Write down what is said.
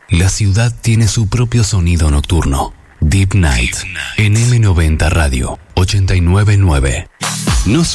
La ciudad tiene su propio sonido nocturno. Deep Night en M90 Radio 899. No